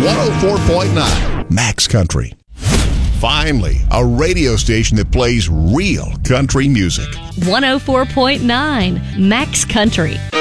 104.9 Max Country. Finally, a radio station that plays real country music. 104.9 Max Country.